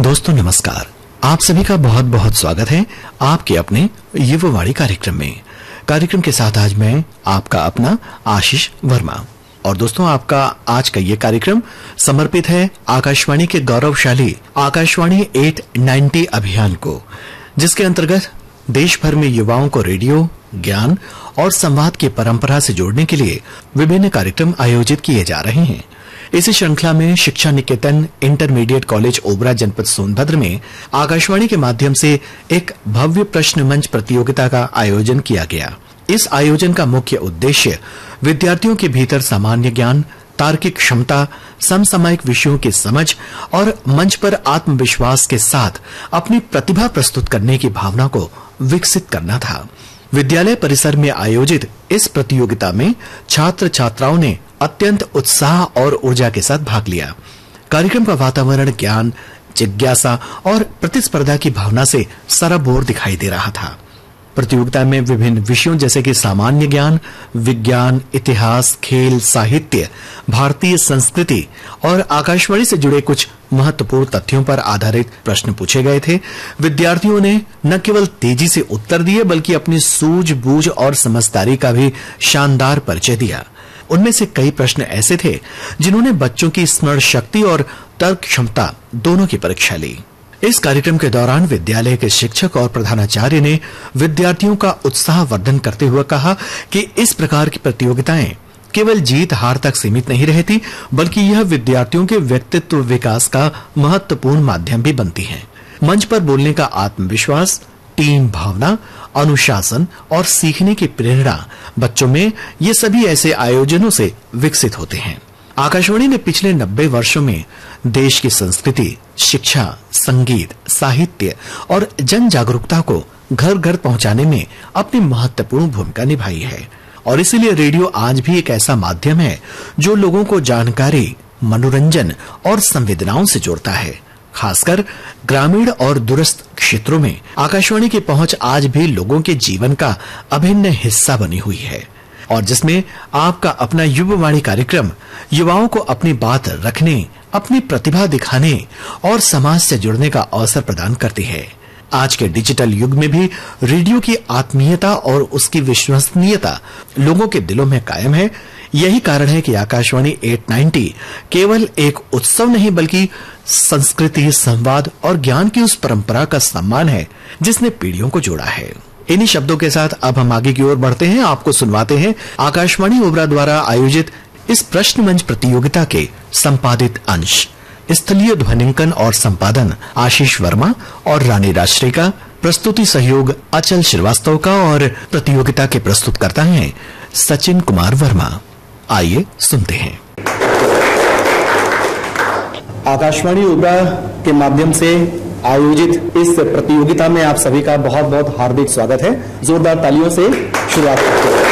दोस्तों नमस्कार, आप सभी का बहुत बहुत स्वागत है आपके अपने युवावाणी कार्यक्रम में। कार्यक्रम के साथ आज मैं आपका अपना आशीष वर्मा। और दोस्तों आपका आज का ये कार्यक्रम समर्पित है आकाशवाणी के गौरवशाली आकाशवाणी 890 अभियान को, जिसके अंतर्गत देश भर में युवाओं को रेडियो, ज्ञान और संवाद की परंपरा से जोड़ने के लिए विभिन्न कार्यक्रम आयोजित किए जा रहे हैं। इसी श्रृंखला में शिक्षा निकेतन इंटरमीडिएट कॉलेज ओबरा जनपद सोनभद्र में आकाशवाणी के माध्यम से एक भव्य प्रश्न मंच प्रतियोगिता का आयोजन किया गया। इस आयोजन का मुख्य उद्देश्य विद्यार्थियों के भीतर सामान्य ज्ञान, तार्किक क्षमता, समसामयिक विषयों की समझ और मंच पर आत्मविश्वास के साथ अपनी प्रतिभा प्रस्तुत करने की भावना को विकसित करना था। विद्यालय परिसर में आयोजित इस प्रतियोगिता में छात्र छात्राओं ने अत्यंत उत्साह और ऊर्जा के साथ भाग लिया। कार्यक्रम का वातावरण ज्ञान, जिज्ञासा और प्रतिस्पर्धा की भावना से सराबोर दिखाई दे रहा था। प्रतियोगिता में विभिन्न विषयों जैसे कि सामान्य ज्ञान, विज्ञान, इतिहास, खेल, साहित्य, भारतीय संस्कृति और आकाशवाणी से जुड़े कुछ महत्वपूर्ण तथ्यों पर आधारित प्रश्न पूछे गए थे। विद्यार्थियों ने न केवल तेजी से उत्तर दिए बल्कि अपनी सूझबूझ और समझदारी का भी शानदार परिचय दिया। उनमें से कई प्रश्न ऐसे थे जिन्होंने बच्चों की स्मरण शक्ति और तर्क क्षमता दोनों की परीक्षा ली। इस कार्यक्रम के दौरान विद्यालय के शिक्षक और प्रधानाचार्य ने विद्यार्थियों का उत्साहवर्धन करते हुए कहा कि इस प्रकार की प्रतियोगिताएं केवल जीत हार तक सीमित नहीं रहती, बल्कि यह विद्यार्थियों के व्यक्तित्व विकास का महत्वपूर्ण माध्यम भी बनती हैं। मंच पर बोलने का आत्मविश्वास, टीम भावना, अनुशासन और सीखने की प्रेरणा बच्चों में ये सभी ऐसे आयोजनों से विकसित होते हैं। आकाशवाणी ने पिछले 90 वर्षों में देश की संस्कृति, शिक्षा, संगीत, साहित्य और जन जागरूकता को घर घर पहुंचाने में अपनी महत्वपूर्ण भूमिका निभाई है। और इसीलिए रेडियो आज भी एक ऐसा माध्यम है जो लोगों को जानकारी, मनोरंजन और संवेदनाओं से जोड़ता है। खासकर ग्रामीण और दूरस्थ क्षेत्रों में आकाशवाणी की पहुंच आज भी लोगों के जीवन का अभिन्न हिस्सा बनी हुई है, और जिसमें आपका अपना युवावाणी कार्यक्रम युवाओं को अपनी बात रखने, अपनी प्रतिभा दिखाने और समाज से जुड़ने का अवसर प्रदान करती है। आज के डिजिटल युग में भी रेडियो की आत्मीयता और उसकी विश्वसनीयता लोगों के दिलों में कायम है। यही कारण है कि आकाशवाणी 890 केवल एक उत्सव नहीं बल्कि संस्कृति, संवाद और ज्ञान की उस परंपरा का सम्मान है जिसने पीढ़ियों को जोड़ा है। इन्हीं शब्दों के साथ अब हम आगे की ओर बढ़ते हैं। आपको सुनवाते हैं आकाशवाणी ओबरा द्वारा आयोजित इस प्रश्न मंच प्रतियोगिता के संपादित अंश। स्थलीय ध्वनिंकन और संपादन आशीष वर्मा और रानी राजश्री का, प्रस्तुति सहयोग अचल श्रीवास्तव का और प्रतियोगिता के प्रस्तुतकर्ता हैं सचिन कुमार वर्मा। आइए सुनते हैं। आकाशवाणी ओबरा के माध्यम से आयोजित इस प्रतियोगिता में आप सभी का बहुत बहुत हार्दिक स्वागत है। जोरदार तालियों से शुरुआत करते हैं।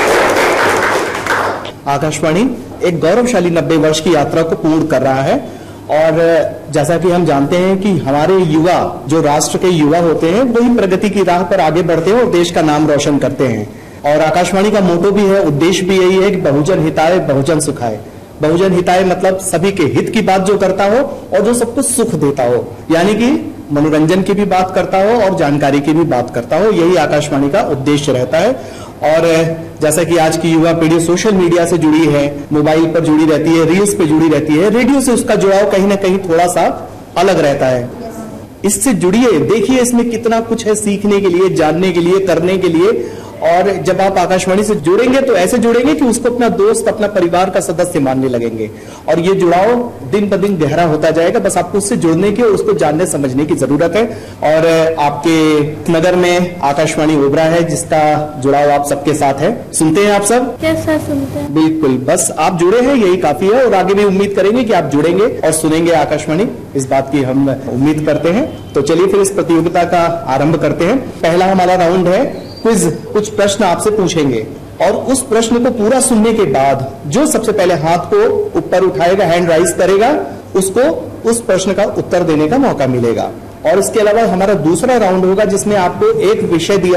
आकाशवाणी एक गौरवशाली 90 वर्ष की यात्रा को पूर्ण कर रहा है, और जैसा कि हम जानते हैं कि हमारे युवा, जो राष्ट्र के युवा होते हैं, वही प्रगति की राह पर आगे बढ़ते हैं और देश का नाम रोशन करते हैं। और आकाशवाणी का मोटो भी है, उद्देश्य भी यही है कि बहुजन हिताय बहुजन सुखाय। बहुजन हिताय मतलब सभी के हित की बात जो करता हो और जो सबको सुख देता हो, यानी कि मनोरंजन की भी बात करता हो और जानकारी की भी बात करता हो। यही आकाशवाणी का उद्देश्य रहता है। और जैसा कि आज की युवा पीढ़ी सोशल मीडिया से जुड़ी है, मोबाइल पर जुड़ी रहती है, रील्स पे जुड़ी रहती है, रेडियो से उसका जुड़ाव कहीं ना कहीं थोड़ा सा अलग रहता है। इससे जुड़िए, देखिए इसमें कितना कुछ है सीखने के लिए, जानने के लिए, करने के लिए। और जब आप आकाशवाणी से जुड़ेंगे तो ऐसे जुड़ेंगे कि उसको अपना दोस्त, अपना परिवार का सदस्य मानने लगेंगे, और ये जुड़ाव दिन ब दिन गहरा होता जाएगा। बस आपको उससे जुड़ने की और उसको जानने समझने की जरूरत है। और आपके नगर में आकाशवाणी ओबरा है जिसका जुड़ाव आप सबके साथ है। सुनते हैं आप सब? कैसा सुनते हैं? बिल्कुल, बस आप जुड़े हैं यही काफी है, और आगे भी उम्मीद करेंगे कि आप जुड़ेंगे और सुनेंगे आकाशवाणी, इस बात की हम उम्मीद करते हैं। तो चलिए फिर इस प्रतियोगिता का आरंभ करते हैं। पहला हमारा राउंड है क्विज। कुछ प्रश्न आपसे पूछेंगे और उस प्रश्न को पूरा सुनने के बाद जो सबसे पहले हाथ को ऊपर उठाएगा, हैंड राइज करेगा, उसको उस प्रश्न का उत्तर देने का मौका मिलेगा। और इसके अलावा हमारा दूसरा राउंड होगा जिसमें आपको एक विषय दिया